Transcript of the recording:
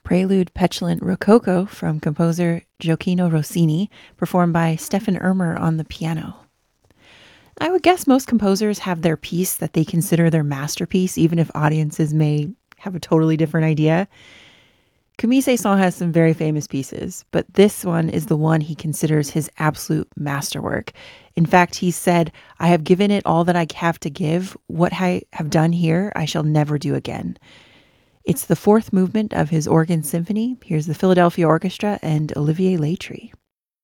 Prelude Petulant Rococo from composer Gioacchino Rossini, performed by Stefan Irmer on the piano. I would guess most composers have their piece that they consider their masterpiece, even if audiences may have a totally different idea. Camille Saint-Saëns has some very famous pieces, but this one is the one he considers his absolute masterwork. In fact, he said, "I have given it all that I have to give. What I have done here, I shall never do again." It's the fourth movement of his organ symphony. Here's the Philadelphia Orchestra and Olivier Latry.